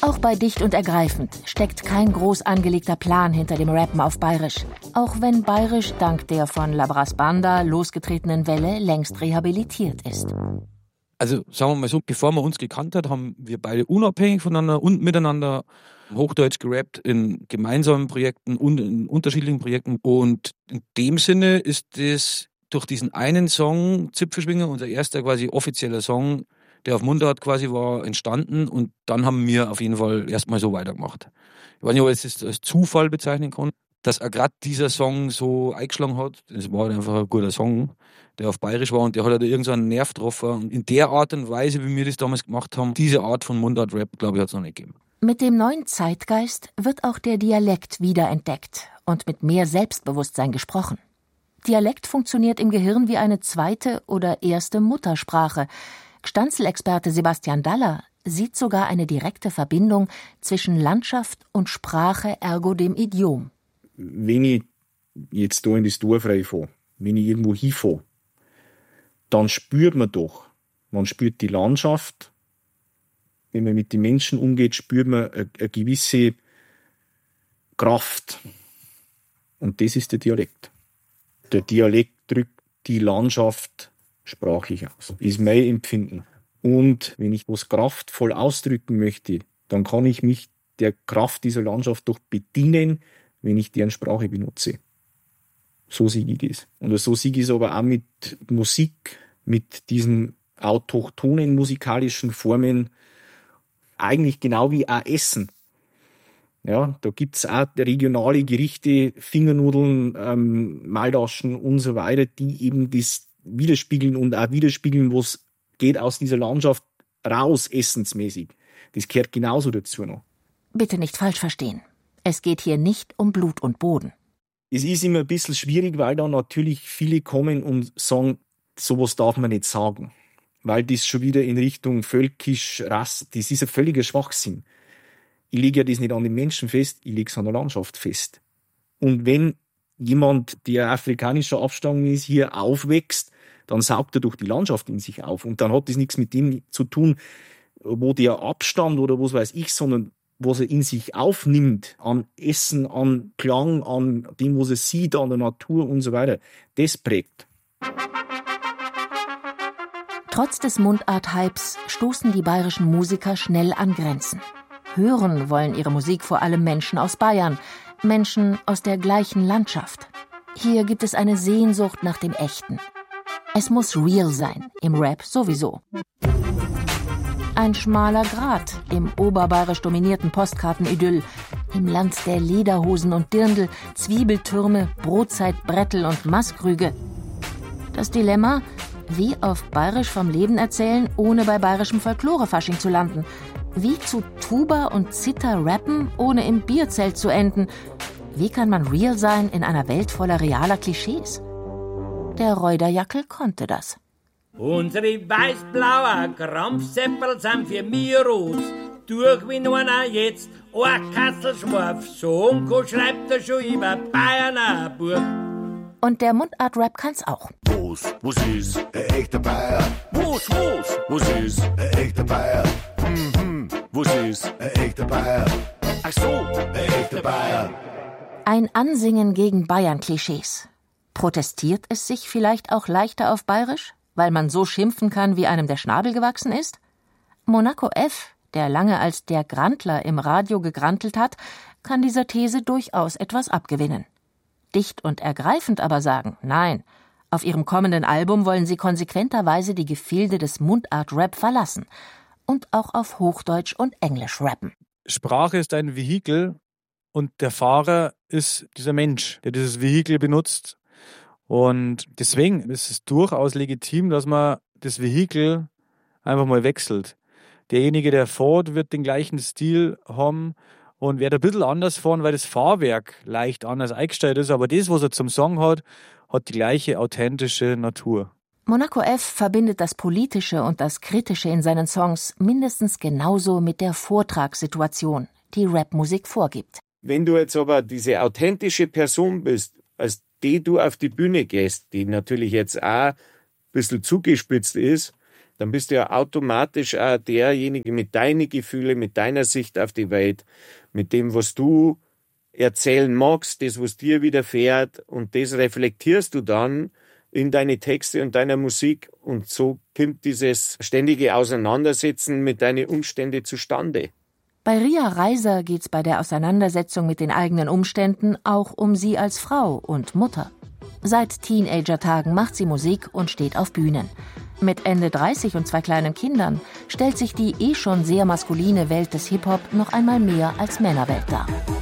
Auch bei Dicht und Ergreifend steckt kein groß angelegter Plan hinter dem Rappen auf Bayerisch. Auch wenn Bayerisch dank der von La Brass Banda losgetretenen Welle längst rehabilitiert ist. Also sagen wir mal so, bevor man uns gekannt hat, haben wir beide unabhängig voneinander und miteinander Hochdeutsch gerappt in gemeinsamen Projekten und in unterschiedlichen Projekten. Und in dem Sinne ist es durch diesen einen Song, Zipfelschwinger, unser erster quasi offizieller Song, der auf Mundart quasi war, entstanden. Und dann haben wir auf jeden Fall erstmal so weitergemacht. Ich weiß nicht, ob ich es als Zufall bezeichnen kann, dass gerade dieser Song so eingeschlagen hat. Es war halt einfach ein guter Song, der auf Bayerisch war und der hat halt irgendeinen Nerv getroffen. Und in der Art und Weise, wie wir das damals gemacht haben, diese Art von Mundart-Rap, glaube ich, hat es noch nicht gegeben. Mit dem neuen Zeitgeist wird auch der Dialekt wiederentdeckt und mit mehr Selbstbewusstsein gesprochen. Dialekt funktioniert im Gehirn wie eine zweite oder erste Muttersprache. Gstanzl-Experte Sebastian Daller sieht sogar eine direkte Verbindung zwischen Landschaft und Sprache, ergo dem Idiom. Wenn ich jetzt da in das Dorf reinfahre, wenn ich irgendwo hinfahre, dann spürt man doch, man spürt die Landschaft. Wenn man mit den Menschen umgeht, spürt man eine gewisse Kraft. Und das ist der Dialekt. Der Dialekt drückt die Landschaft sprachlich aus. Ist mein Empfinden. Und wenn ich was kraftvoll ausdrücken möchte, dann kann ich mich der Kraft dieser Landschaft doch bedienen, wenn ich deren Sprache benutze. So sehe ich das. Und so sehe ich es aber auch mit Musik, mit diesen autochthonen musikalischen Formen, eigentlich genau wie auch Essen. Ja, da gibt's auch regionale Gerichte, Fingernudeln, Maldaschen und so weiter, die eben das widerspiegeln und auch widerspiegeln, was geht aus dieser Landschaft raus, essensmäßig. Das gehört genauso dazu noch. Bitte nicht falsch verstehen. Es geht hier nicht um Blut und Boden. Es ist immer ein bisschen schwierig, weil da natürlich viele kommen und sagen, sowas darf man nicht sagen. Weil das schon wieder in Richtung völkisch, Rass, das ist ein völliger Schwachsinn. Ich lege ja das nicht an den Menschen fest, ich lege es an der Landschaft fest. Und wenn jemand, der afrikanischer Abstammung ist, hier aufwächst, dann saugt er durch die Landschaft in sich auf. Und dann hat das nichts mit dem zu tun, wo der abstammt oder was weiß ich, sondern was er in sich aufnimmt, an Essen, an Klang, an dem, was er sieht, an der Natur und so weiter. Das prägt. Trotz des Mundart-Hypes stoßen die bayerischen Musiker schnell an Grenzen. Hören wollen ihre Musik vor allem Menschen aus Bayern, Menschen aus der gleichen Landschaft. Hier gibt es eine Sehnsucht nach dem Echten. Es muss real sein, im Rap sowieso. Ein schmaler Grat im oberbayerisch dominierten Postkartenidyll, im Land der Lederhosen und Dirndl, Zwiebeltürme, Brotzeitbrettel und Maskrüge. Das Dilemma: Wie auf Bayerisch vom Leben erzählen, ohne bei bayerischem Folklore-Fasching zu landen? Wie zu Tuba und Zither rappen, ohne im Bierzelt zu enden? Wie kann man real sein in einer Welt voller realer Klischees? Der Reuderjackel konnte das. Unsere weiß-blauen Krampfseppel sind für mich rot. Durch wie nur einer jetzt ein Kasselschwarf. So Onko schreibt er schon über Bayern ein Buch. Und der Mundart-Rap kann's auch. Was ist ein echter Bayer? Was ist ein echter Bayer? Was ist ein echter Bayer? Ach so, ein echter Bayer. Ein Ansingen gegen Bayern-Klischees. Protestiert es sich vielleicht auch leichter auf Bayerisch, weil man so schimpfen kann, wie einem der Schnabel gewachsen ist? Monaco F., der lange als der Grantler im Radio gegrantelt hat, kann dieser These durchaus etwas abgewinnen. Dicht und ergreifend aber sagen, nein, auf ihrem kommenden Album wollen sie konsequenterweise die Gefilde des Mundart-Rap verlassen und auch auf Hochdeutsch und Englisch rappen. Sprache ist ein Vehikel und der Fahrer ist dieser Mensch, der dieses Vehikel benutzt. Und deswegen ist es durchaus legitim, dass man das Vehikel einfach mal wechselt. Derjenige, der fährt, wird den gleichen Stil haben und wird ein bisschen anders fahren, weil das Fahrwerk leicht anders eingestellt ist. Aber das, was er zum Song hat, hat die gleiche authentische Natur. Monaco F. verbindet das Politische und das Kritische in seinen Songs mindestens genauso mit der Vortragssituation, die Rapmusik vorgibt. Wenn du jetzt aber diese authentische Person bist, als die du auf die Bühne gehst, die natürlich jetzt auch ein bisschen zugespitzt ist, dann bist du ja automatisch auch derjenige mit deinen Gefühlen, mit deiner Sicht auf die Welt, mit dem, was du erzählen magst, das, was dir widerfährt, und das reflektierst du dann in deine Texte und deiner Musik, und so kommt dieses ständige Auseinandersetzen mit deinen Umständen zustande. Bei Ria Reiser geht's bei der Auseinandersetzung mit den eigenen Umständen auch um sie als Frau und Mutter. Seit Teenager-Tagen macht sie Musik und steht auf Bühnen. Mit Ende 30 und 2 kleinen Kindern stellt sich die schon sehr maskuline Welt des Hip-Hop noch einmal mehr als Männerwelt dar.